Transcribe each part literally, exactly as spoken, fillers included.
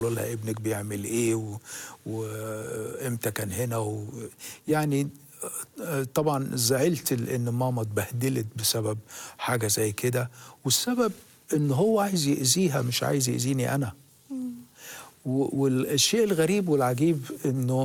لها ابنك بيعمل ايه و... وامتى كان هنا و... يعني طبعا زعلت ان ماما اتبهدلت بسبب حاجه زي كده، والسبب ان هو عايز يأذيها مش عايز يأذيني انا. و... والشيء الغريب والعجيب انه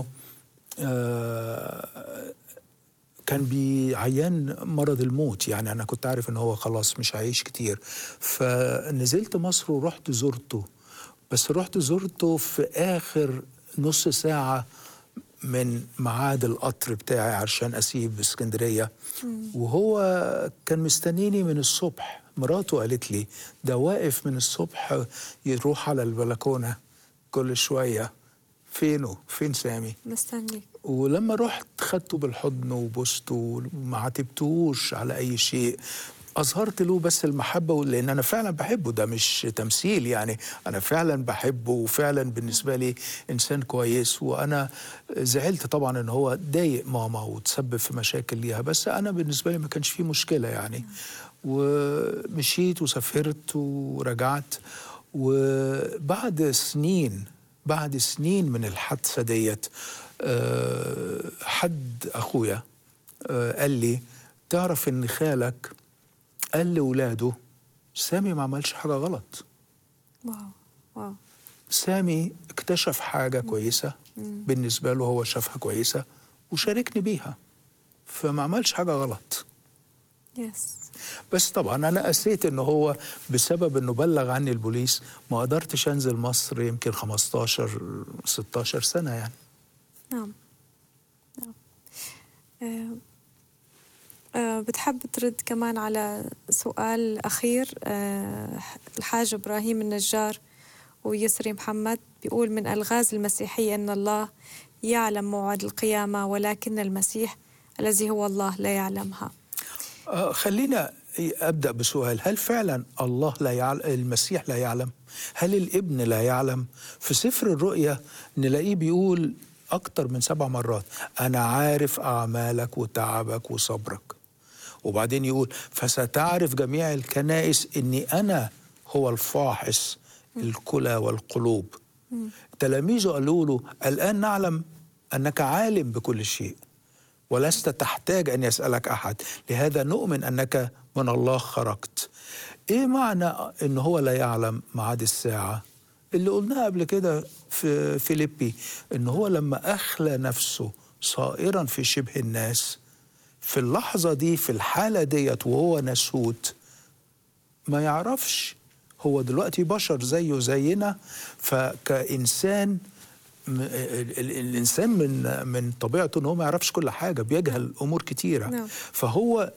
آه كان بيعيان مرض الموت، يعني انا كنت عارف ان هو خلاص مش هيعيش كتير، فنزلت مصر ورحت زرته، بس رحت زرته في آخر نص ساعة من ميعاد القطر بتاعي عشان أسيب اسكندرية. وهو كان مستنيني من الصبح، مراته قالت لي ده واقف من الصبح يروح على البلكونة كل شوية، فينه فين سامي مستنيك. ولما رحت خدته بالحضن وبوسته وما عاتبتهوش على أي شيء، أظهرت له بس المحبة، لأن أنا فعلا بحبه، ده مش تمثيل، يعني أنا فعلا بحبه وفعلا بالنسبة لي إنسان كويس. وأنا زعلت طبعا إن هو ضايق ماما وتسبب في مشاكل ليها، بس أنا بالنسبة لي ما كانش فيه مشكلة يعني. ومشيت وسافرت ورجعت، وبعد سنين بعد سنين من الحادثة ديت أه حد أخويا أه قال لي تعرف إن خالك قال لولاده سامي ما عملش حاجة غلط. واو واو. سامي اكتشف حاجة مم. كويسة مم. بالنسبة له، هو شافها كويسة وشاركني بيها، فما عملش حاجة غلط. يس. بس طبعا أنا قسيت إنه هو بسبب إنه بلغ عني البوليس ما قدرتش أنزل مصر يمكن خمستاشر ستاشر سنة يعني. نعم نعم. أه أه بتحب ترد كمان على سؤال أخير؟ أه الحاج إبراهيم النجار ويسري محمد بيقول من ألغاز المسيحية أن الله يعلم موعد القيامة ولكن المسيح الذي هو الله لا يعلمها. آه خلينا أبدأ بسؤال، هل فعلا الله لا يعلم، المسيح لا يعلم؟ هل الابن لا يعلم؟ في سفر الرؤيا نلاقيه بيقول أكتر من سبع مرات أنا عارف أعمالك وتعبك وصبرك، وبعدين يقول فستعرف جميع الكنائس أني أنا هو الفاحص الكلى والقلوب. تلاميذه قالوا له الآن نعلم أنك عالم بكل شيء ولست تحتاج أن يسألك أحد، لهذا نؤمن أنك من الله خرجت. إيه معنى أنه هو لا يعلم ميعاد الساعة؟ اللي قلناها قبل كده في فيليبي، أنه هو لما أخلى نفسه صائرا في شبه الناس، في اللحظة دي في الحالة ديت وهو نسوت ما يعرفش، هو دلوقتي بشر زيه زينا، فكإنسان الإنسان من من طبيعته إن هو ما يعرفش كل حاجة، بيجهل أمور كتيرة. نعم. فهو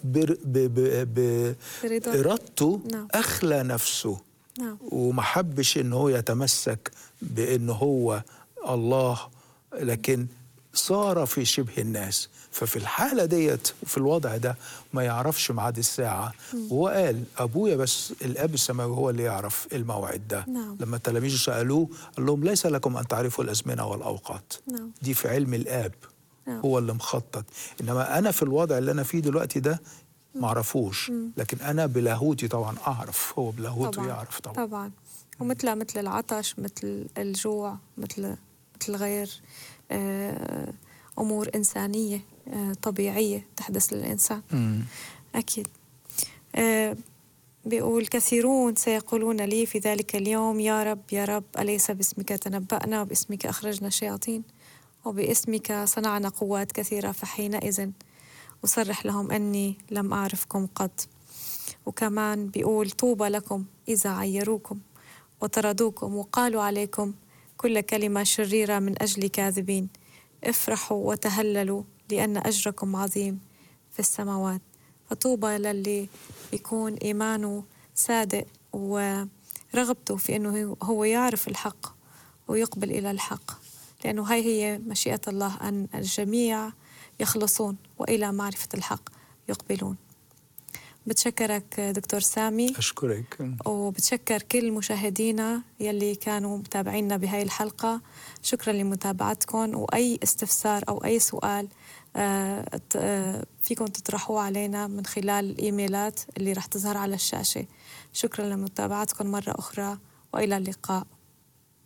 بإرادته نعم. أخلى نفسه نعم. وما حبش إن هو يتمسك بإن هو الله، لكن صار في شبه الناس، ففي الحالة ديت وفي الوضع ده ما يعرفش ميعاد الساعة. وهو قال أبويا بس الأب السماوي هو اللي يعرف الموعد ده. نعم. لما التلاميذ سألوه قال لهم ليس لكم أن تعرفوا الأزمنة والأوقات. نعم. دي في علم الآب. نعم. هو اللي مخطط، إنما أنا في الوضع اللي أنا فيه دلوقتي ده ما أعرفوش، لكن أنا بلاهوتي طبعا أعرف، هو بلاهوته طبعًا. يعرف طبعا طبعا. ومثل مثل العطش، مثل الجوع، مثل مثل غير أمور إنسانية طبيعية تحدث للإنسان. مم. أكيد. أه بيقول كثيرون سيقولون لي في ذلك اليوم يا رب يا رب أليس باسمك تنبأنا وباسمك أخرجنا الشياطين وباسمك صنعنا قوات كثيرة، فحينئذ أصرح لهم أني لم أعرفكم قط. وكمان بيقول طوبى لكم إذا عيروكم وطردوكم وقالوا عليكم كل كلمة شريرة من أجل كاذبين، افرحوا وتهللوا لأن أجركم عظيم في السماوات. فطوبى للي يكون إيمانه صادق ورغبته في أنه هو يعرف الحق ويقبل إلى الحق، لأنه هاي هي مشيئة الله أن الجميع يخلصون وإلى معرفة الحق يقبلون. بتشكرك دكتور سامي. أشكرك. وبتشكر كل مشاهدينا يلي كانوا متابعينا بهاي الحلقة. شكرا لمتابعتكم، وأي استفسار أو أي سؤال فيكم تطرحوه علينا من خلال الإيميلات اللي رح تظهر على الشاشة. شكرا لمتابعتكم مرة أخرى وإلى اللقاء.